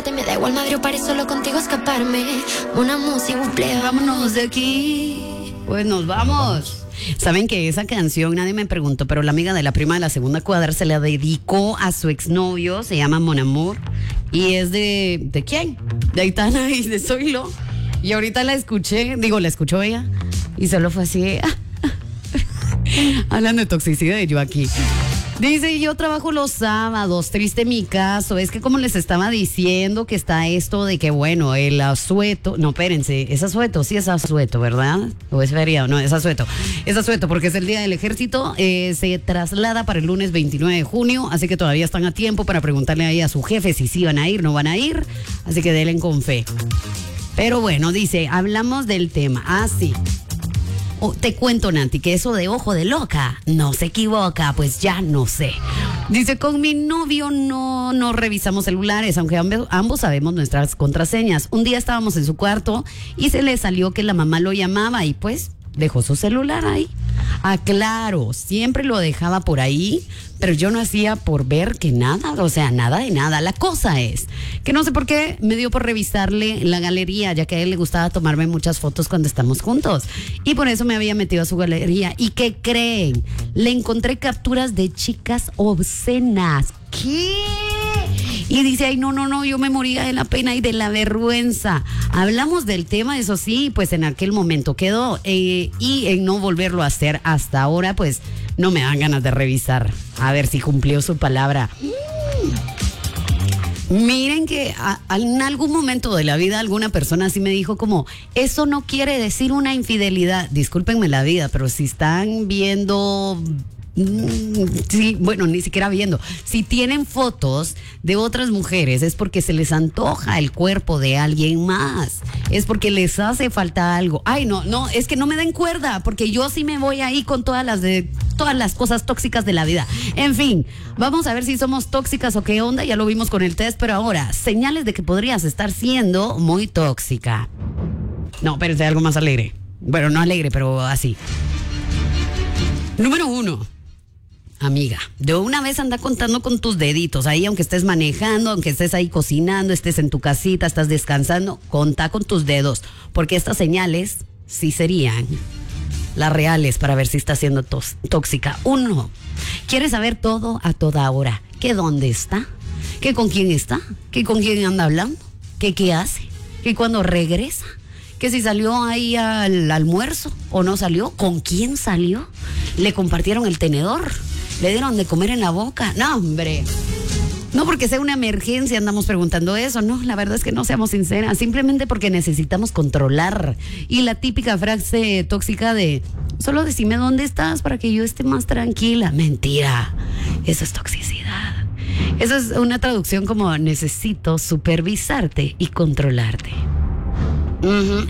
aparte me da igual madre o paré solo contigo escaparme. Una música, Vámonos de aquí. Pues nos vamos. Saben que esa canción, nadie me preguntó, pero la amiga de la prima de la segunda cuadra se la dedicó a su exnovio, se llama Mon Amour, y es ¿de quién? De Aitana y de Zoilo. Y ahorita la escuchó ella, y solo fue así, hablando de toxicidad de yo aquí. Dice, yo trabajo los sábados, triste mi caso, es que como les estaba diciendo que está esto de que bueno, el asueto, no, espérense, es asueto, sí es asueto, ¿verdad? O es feriado, no, es asueto porque es el día del ejército, se traslada para el lunes 29 de junio, así que todavía están a tiempo para preguntarle ahí a su jefe si sí van a ir, no van a ir, así que denle con fe. Pero bueno, dice, hablamos del tema, sí. Te cuento, Nanti, que eso de ojo de loca no se equivoca, pues ya no sé. Dice, con mi novio no revisamos celulares, aunque ambos sabemos nuestras contraseñas. Un día estábamos en su cuarto y se le salió que la mamá lo llamaba y pues dejó su celular ahí. Claro, siempre lo dejaba por ahí, pero yo no hacía por ver que nada, o sea, nada de nada. La cosa es que no sé por qué me dio por revisarle la galería, ya que a él le gustaba tomarme muchas fotos cuando estamos juntos. Y por eso me había metido a su galería. ¿Y qué creen? Le encontré capturas de chicas obscenas. ¿Qué? Y dice, ay, no, yo me moría de la pena y de la vergüenza. Hablamos del tema, eso sí, pues en aquel momento quedó. Y en no volverlo a hacer hasta ahora, pues no me dan ganas de revisar. A ver si cumplió su palabra. Miren que en algún momento de la vida alguna persona así me dijo como, eso no quiere decir una infidelidad. Discúlpenme la vida, pero si están viendo... Sí, bueno, ni siquiera viendo. Si tienen fotos de otras mujeres es porque se les antoja el cuerpo de alguien más. Es porque les hace falta algo. Ay, no, es que no me den cuerda, porque yo sí me voy ahí con todas las cosas tóxicas de la vida. En fin, vamos a ver si somos tóxicas o qué onda. Ya lo vimos con el test, pero ahora, señales de que podrías estar siendo muy tóxica. No, pero es algo más alegre. Bueno, no alegre, pero así. Número 1. Amiga, de una vez anda contando con tus deditos ahí, aunque estés manejando, aunque estés ahí cocinando, estés en tu casita, estás descansando, contá con tus dedos, porque estas señales sí serían las reales para ver si estás siendo tóxica. 1, ¿quieres saber todo a toda hora? ¿Que dónde está? ¿Que con quién está? ¿Que con quién anda hablando? ¿Que qué hace? ¿Que cuando regresa? ¿Que si salió ahí al almuerzo o no salió? ¿Con quién salió? ¿Le compartieron el tenedor? ¿Le dieron de comer en la boca? No, hombre. No porque sea una emergencia andamos preguntando eso, no, la verdad es que no seamos sinceras, simplemente porque necesitamos controlar. Y la típica frase tóxica de, solo decime dónde estás para que yo esté más tranquila. Mentira, eso es toxicidad. Eso es una traducción como necesito supervisarte y controlarte.